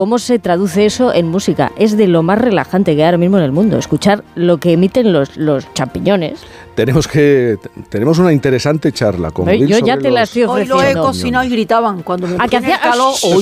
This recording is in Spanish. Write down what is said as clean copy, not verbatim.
¿Cómo se traduce eso en música? Es de lo más relajante que hay ahora mismo en el mundo, escuchar lo que emiten los champiñones. Tenemos una interesante charla con Will Yo ya sobre te la estoy Hoy ofreciendo. lo he cocinado y gritaban cuando me ¿A que ponían hacía? el calor.